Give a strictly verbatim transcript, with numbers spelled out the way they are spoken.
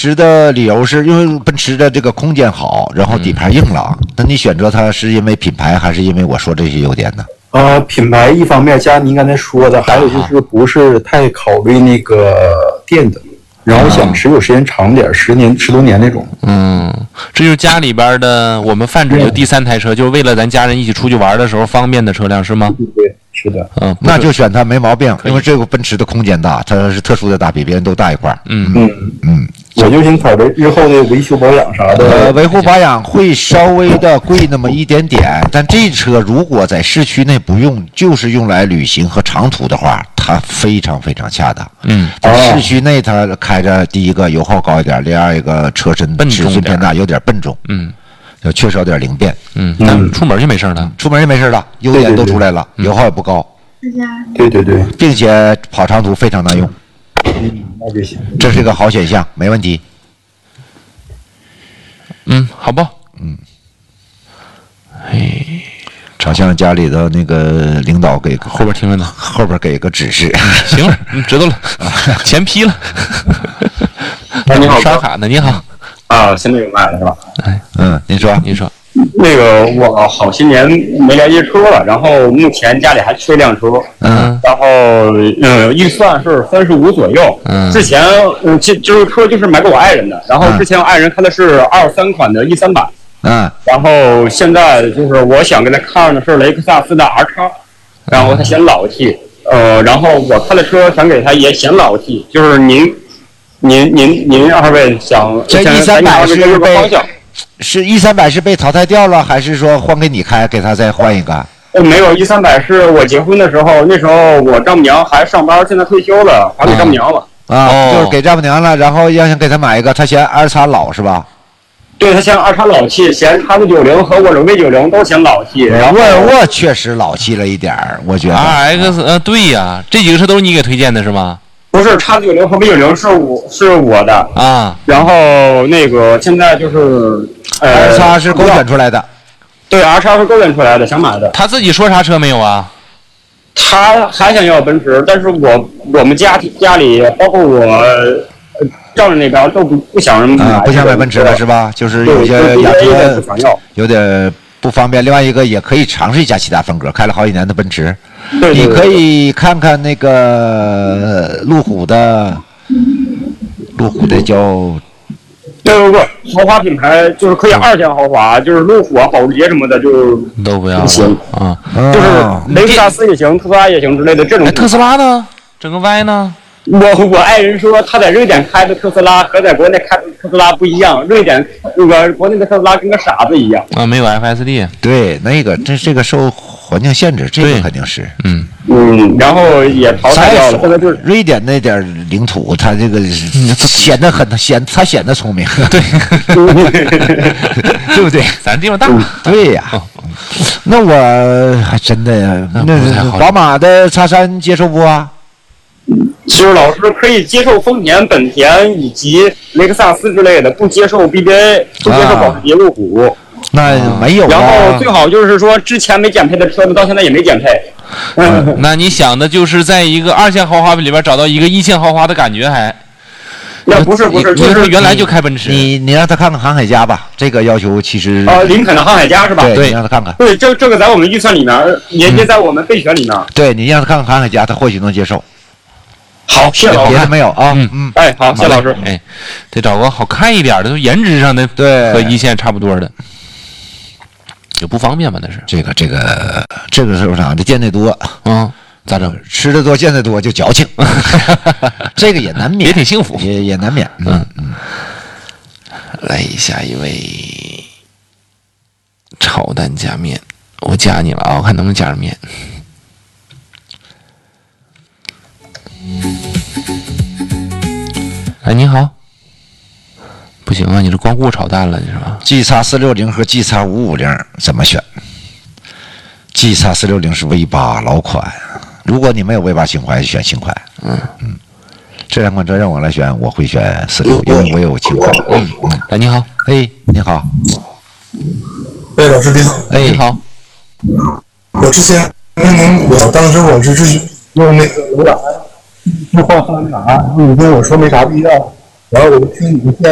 驰的理由是因为奔驰的这个空间好，然后底盘硬朗。嗯、那你选择它是因为品牌，还是因为我说这些优点呢？ 呃，品牌一方面，加您刚才说的，还有就是不是太考虑那个电的，然后想持有时间长点，十年、十多年那种。 嗯，这就是家里边的我们泛指有第三台车，就是为了咱家人一起出去玩的时候方便的车辆，是吗？ 对，是的。 嗯， 那就选它没毛病，因为这个奔驰的空间大，它是特殊的大，比别人都大一块。 嗯嗯嗯。我就想考虑日后的维修保养啥的。 呃，维护保养会稍微的贵那么一点点，但这车如果在市区内不用，就是用来旅行和长途的话，它非常非常恰当。 嗯， 在市区内它开着，第一个油耗高一点，第二一个车身尺寸偏大，有点笨重。 嗯， 缺少点灵便。 嗯，但出门就没事了， 出门就没事了，优点都出来了，油耗也不高。 对对对， 并且跑长途非常耐用。 嗯，那就行， 这是个好选项，没问题。 嗯，好吧。 嗯， 哎， 好像家里的那个领导给后边听着呢， 后边给个指示。 行了，嗯，知道了，钱批了。 那你好， 刷卡呢？你好。 啊，现在有麦了是吧？ 哎， 嗯，您说， 您说。 那个我好些年没联系车了，然后目前家里还缺一辆车， 嗯， 然后嗯预算是三十五左右， 嗯， 之前嗯就就是车就是买给我爱人的，然后之前我爱人开的是二三款的 E 三百， 嗯， 然后现在就是我想给他看的是雷克萨斯的 R 叉，然后他嫌老气，呃，然后我看的车想给他也嫌老气，就是您您您您二位想这 E 三百是被方向。 是 E 三百是被淘汰掉了，还是说换给你开，给他再换一个？ 呃，没有 E 三百是我结婚的时候，那时候我丈母娘还上班，现在退休了，还给丈母娘了。 啊， 哦、 就是给丈母娘了，然后要想给他买一个，他嫌 R 叉老是吧？ 对，他嫌 R 叉老气，嫌叉子九零和我的 V 九零都嫌老气。然后沃尔沃确实老气了一点儿，我觉得。 R X 呃，对呀，这几个车都是你给推荐的是吗？ 不是，叉子九零和 V 九零是我是我的啊。 然后那个现在就是。呃 R 叉是勾选出来的， 对 ，R 叉是勾选出来的，想买的。 他自己说啥车没有啊？ 他还想要奔驰，但是我我们家家里包括我丈人那边都不不想买、 啊，不想买奔驰了是吧？就是有些雅阁有点不方便。另外一个也可以尝试一下其他风格，开了好几年的奔驰， 对对对， 你可以看看那个路虎的，路虎的叫。 对不不，豪华品牌就是可以二线豪华，就是路虎啊、保时捷什么的就都不要行啊， 就是雷克萨斯也行，特斯拉也行之类的这种。 特斯拉呢？整个 Y 呢？ 我我爱人说他在瑞典开的特斯拉和在国内开的特斯拉不一样，瑞典那个国内的特斯拉跟个傻子一样啊，没有 F S D。 对，那个这这个受环境限制，这个肯定是嗯嗯，然后也淘汰掉了。现在就是瑞典那点领土，他这个显得很显他显得聪明， 对对不对？ 咱地方大， 对呀。那我还真的呀，那宝马的叉三接受不啊？ 其实老师可以接受丰田、本田以及雷克萨斯之类的，不接受 B B A， 不接受保时捷、路虎。 那没有、啊。 然后最好就是说，之前没减配的车子，到现在也没减配。 嗯，那你想的就是在一个二线豪华里边找到一个一线豪华的感觉还？ 那不是不是，就是原来就开奔驰。 你你让他看看航海家吧，这个要求其实。 啊，林肯的航海家是吧？ 对，你让他看看。 对，这这个在我们预算里面，也也在我们备选里面。 对，你让他看看航海家，他或许能接受。 好，谢谢老师。 别的没有啊， 嗯嗯， 哎，好，谢谢老师。 哎，得找个好看一点的，就颜值上的， 对， 和一线差不多的，也不方便吧？那是这个这个这个时候啥的见得多， 嗯，咋整？ 吃的多见得多就矫情，这个也难免， 也挺幸福， 也也难免。 嗯嗯。来下一位，炒蛋加面，我加你了啊，我看能不能加上面。哎，你好，不行啊，你是光顾炒蛋了，你是吧 ？G 叉四六零和 G 叉五五零怎么选 ？G 叉四六零是 V 八老款，如果你没有 V 八情怀，选新款。嗯嗯，这两款车让我来选，我会选四六，因为我有情怀。 嗯嗯，哎，你好， 哎，你好， 哎，老师你好， 哎， 你好， 我之前您我当时我是是用那个浏览。去换换码，你跟我说没啥必要，然后我就听你们现在